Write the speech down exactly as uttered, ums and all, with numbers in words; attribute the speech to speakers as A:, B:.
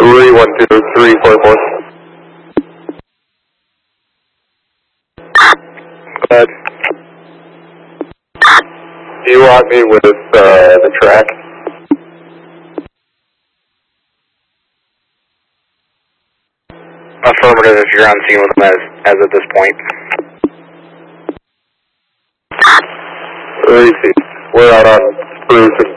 A: three one two three four four. Go ahead. Do you want me with uh, the track? Affirmative if you're on scene with them as, as of this point. Receive. We're out on Spruce